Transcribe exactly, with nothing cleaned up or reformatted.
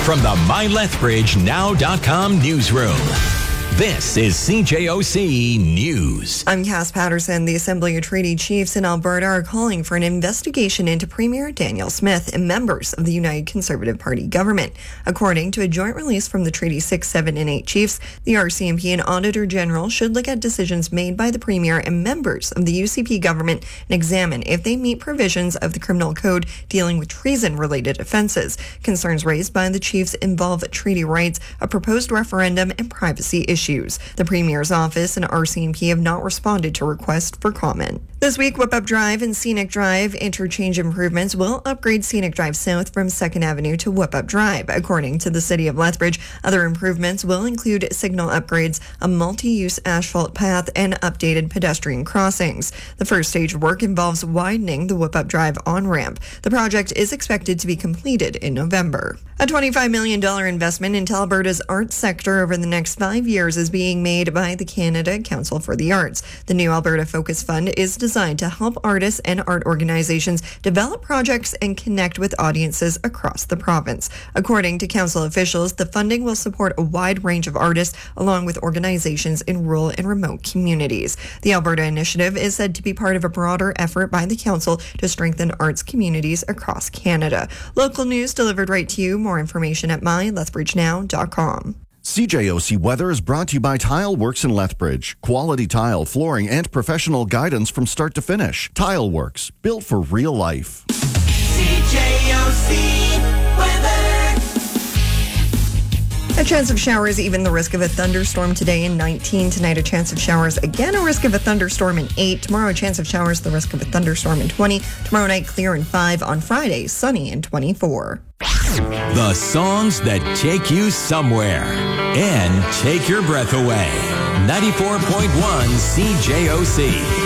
from the My Lethbridge Now dot com newsroom. This is C J O C News. I'm Cass Patterson. The Assembly of Treaty Chiefs in Alberta are calling for an investigation into Premier Danielle Smith and members of the United Conservative Party government. According to a joint release from the Treaty six, seven, and eight chiefs, the R C M P and Auditor General should look at decisions made by the Premier and members of the U C P government and examine if they meet provisions of the Criminal Code dealing with treason-related offences. Concerns raised by the chiefs involve treaty rights, a proposed referendum, and privacy issues. The Premier's office and R C M P have not responded to requests for comment. This week, Whip Up Drive and Scenic Drive interchange improvements will upgrade Scenic Drive South from second Avenue to Whip Up Drive. According to the City of Lethbridge, other improvements will include signal upgrades, a multi-use asphalt path, and updated pedestrian crossings. The first stage of work involves widening the Whip Up Drive on-ramp. The project is expected to be completed in November. A twenty-five million dollars investment into Alberta's arts sector over the next five years is being made by the Canada Council for the Arts. The new Alberta Focus Fund is designed to help artists and art organizations develop projects and connect with audiences across the province. According to council officials, the funding will support a wide range of artists along with organizations in rural and remote communities. The Alberta Initiative is said to be part of a broader effort by the council to strengthen arts communities across Canada. Local news delivered right to you. More information at my lethbridge now dot com. C J O C Weather is brought to you by Tile Works in Lethbridge. Quality tile, flooring, and professional guidance from start to finish. Tile Works, built for real life. C J O C Weather. A chance of showers, even the risk of a thunderstorm today in nineteen. Tonight, a chance of showers, again a risk of a thunderstorm in eight. Tomorrow, a chance of showers, the risk of a thunderstorm in twenty. Tomorrow night, clear in five. On Friday, sunny in twenty-four. The songs that take you somewhere and take your breath away. ninety-four point one C J O C.